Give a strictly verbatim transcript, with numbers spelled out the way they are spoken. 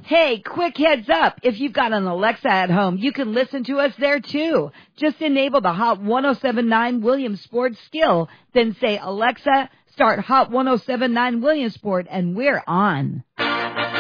Hey, quick heads up. If you've got an Alexa at home, you can listen to us there too. Just enable the Hot ten seventy-nine Williamsport skill, then say, Alexa, start Hot ten seventy-nine Williamsport, and we're on.